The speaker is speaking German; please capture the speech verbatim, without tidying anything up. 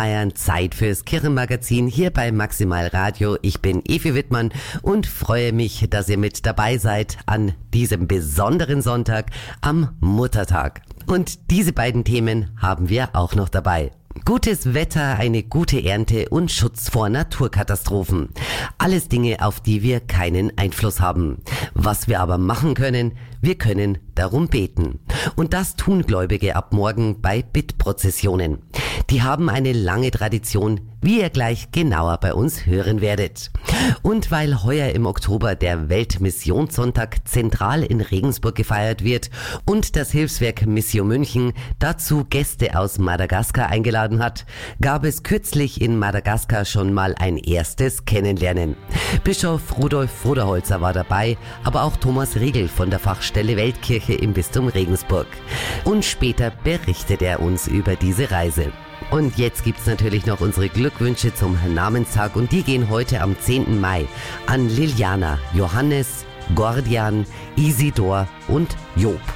Bayern, Zeit fürs Kirchenmagazin hier bei Maximal Radio. Ich bin Evi Wittmann und freue mich, dass ihr mit dabei seid an diesem besonderen Sonntag am Muttertag. Und diese beiden Themen haben wir auch noch dabei. Gutes Wetter, eine gute Ernte und Schutz vor Naturkatastrophen. Alles Dinge, auf die wir keinen Einfluss haben. Was wir aber machen können, wir können darum beten. Und das tun Gläubige ab morgen bei Bittprozessionen. Die haben eine lange Tradition, wie ihr gleich genauer bei uns hören werdet. Und weil heuer im Oktober der Weltmissionssonntag zentral in Regensburg gefeiert wird und das Hilfswerk Missio München dazu Gäste aus Madagaskar eingeladen hat, gab es kürzlich in Madagaskar schon mal ein erstes Kennenlernen. Bischof Rudolf Voderholzer war dabei, aber auch Thomas Riegel von der Fachstelle Weltkirche im Bistum Regensburg. Und später berichtet er uns über diese Reise. Und jetzt gibt's natürlich noch unsere Glückwünsche zum Namenstag und die gehen heute am zehnten Mai an Liliana, Johannes, Gordian, Isidor und Job.